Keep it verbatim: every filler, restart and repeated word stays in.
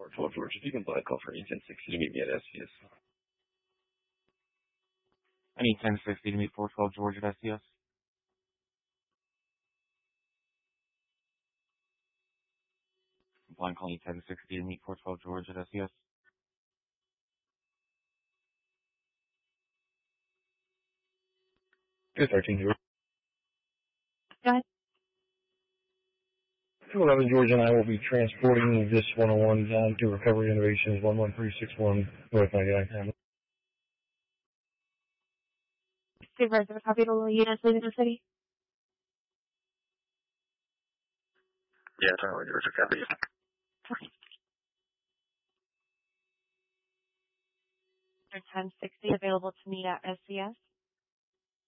Fort twelve, Georgia. If you can fly call for E ten sixty to meet me at S C S. I need ten sixty to meet four twelve Georgia at S C S. Blind calling ten sixty to meet four twelve Georgia at S C S. two thirteen, Georgia. Go ahead. two eleven, Georgia, and I will be transporting this one oh one down to Recovery Innovations, one one three six one North ninety-nine. Supervisor, copy the units leaving the city. Yeah, sorry, Georgia, copy. Okay. ten sixty available to meet at S C S.